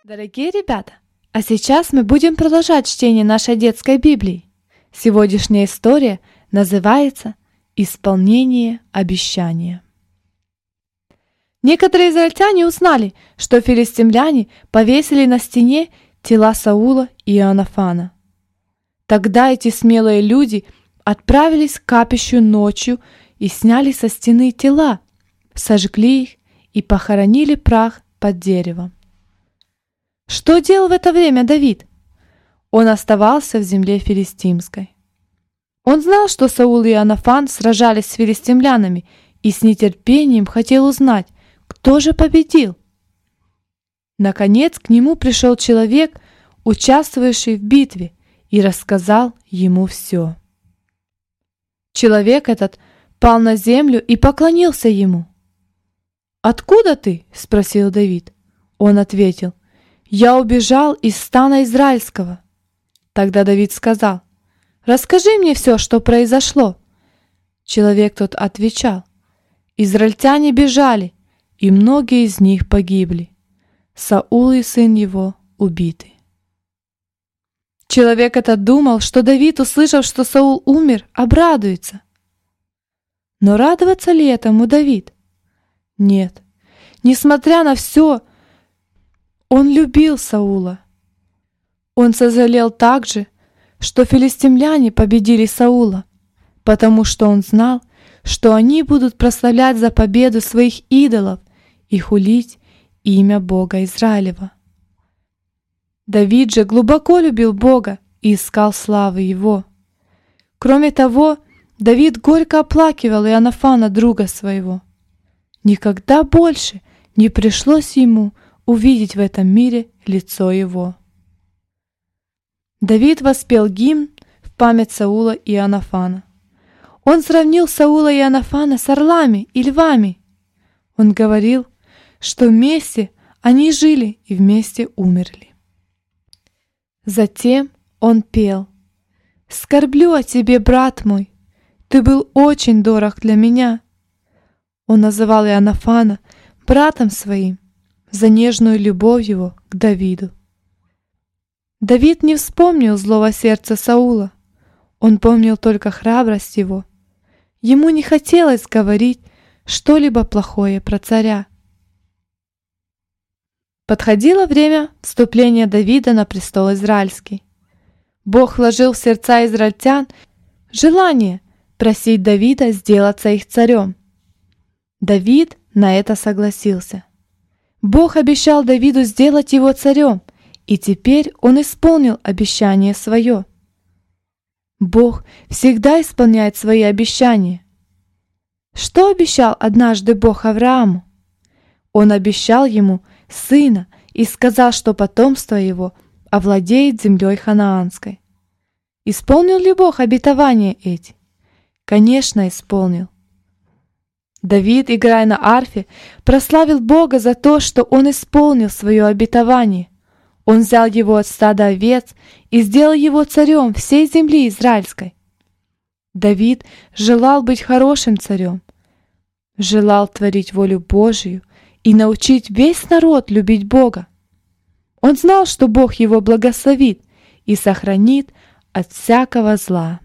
Дорогие ребята, а сейчас мы будем продолжать чтение нашей детской Библии. Сегодняшняя история называется «Исполнение обещания». Некоторые израильтяне узнали, что филистимляне повесили на стене тела Саула и Иоаннафана. Тогда эти смелые люди отправились к капищу ночью и сняли со стены тела, сожгли их и похоронили прах под деревом. Что делал в это время Давид? Он оставался в земле филистимской. Он знал, что Саул и Иоаннафан сражались с филистимлянами и с нетерпением хотел узнать, кто же победил. Наконец к нему пришел человек, участвовавший в битве, и рассказал ему все. Человек этот пал на землю и поклонился ему. «Откуда ты?» – спросил Давид. Он ответил: «Я убежал из стана израильского». Тогда Давид сказал: «Расскажи мне все, что произошло». Человек тот отвечал: «Израильтяне бежали, и многие из них погибли. Саул и сын его убиты». Человек этот думал, что Давид, услышав, что Саул умер, обрадуется. Но радоваться ли этому Давид? Нет. Несмотря на все, он любил Саула. Он сожалел также, что филистимляне победили Саула, потому что он знал, что они будут прославлять за победу своих идолов и хулить имя Бога Израилева. Давид же глубоко любил Бога и искал славы Его. Кроме того, Давид горько оплакивал Иоаннафана, друга своего. Никогда больше не пришлось ему увидеть в этом мире лицо его. Давид воспел гимн в память Саула и Иоаннафана. Он сравнил Саула и Иоаннафана с орлами и львами. Он говорил, что вместе они жили и вместе умерли. Затем он пел: «Скорблю о тебе, брат мой, ты был очень дорог для меня». Он называл Иоаннафана братом своим за нежную любовь его к Давиду. Давид не вспомнил злого сердца Саула, он помнил только храбрость его. Ему не хотелось говорить что-либо плохое про царя. Подходило время вступления Давида на престол израильский. Бог вложил в сердца израильтян желание просить Давида сделаться их царем. Давид на это согласился. Бог обещал Давиду сделать его царем, и теперь он исполнил обещание свое. Бог всегда исполняет свои обещания. Что обещал однажды Бог Аврааму? Он обещал ему сына и сказал, что потомство его овладеет землей ханаанской. Исполнил ли Бог обетования эти? Конечно, исполнил. Давид, играя на арфе, прославил Бога за то, что он исполнил свое обетование. Он взял его от стада овец и сделал его царем всей земли израильской. Давид желал быть хорошим царем, желал творить волю Божию и научить весь народ любить Бога. Он знал, что Бог его благословит и сохранит от всякого зла.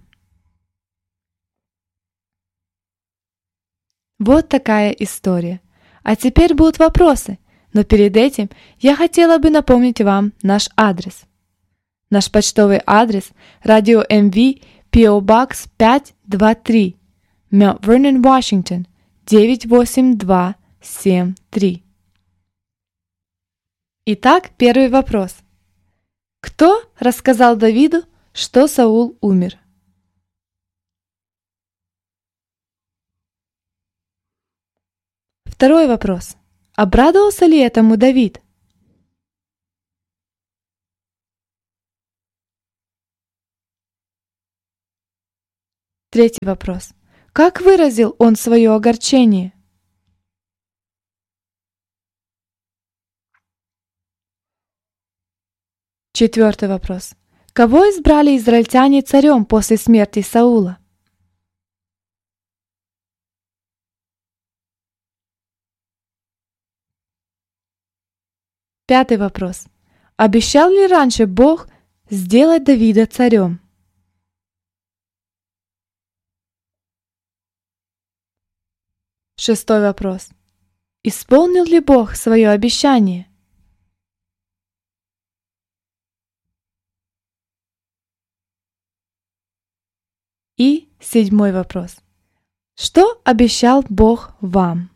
Вот такая история. А теперь будут вопросы, но перед этим я хотела бы напомнить вам наш адрес. Наш почтовый адрес – Radio MV, PO Box 523, Mount Vernon, Washington, 98273. Итак, первый вопрос. Кто рассказал Давиду, что Саул умер? Второй вопрос. Обрадовался ли этому Давид? Третий вопрос. Как выразил он свое огорчение? Четвертый вопрос. Кого избрали израильтяне царем после смерти Саула? Пятый вопрос. Обещал ли раньше Бог сделать Давида царем? Шестой вопрос. Исполнил ли Бог свое обещание? И седьмой вопрос. Что обещал Бог вам?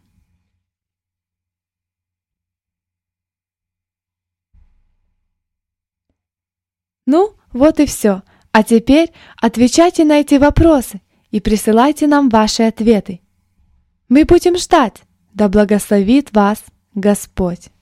Ну, вот и все. А теперь отвечайте на эти вопросы и присылайте нам ваши ответы. Мы будем ждать. Да благословит вас Господь.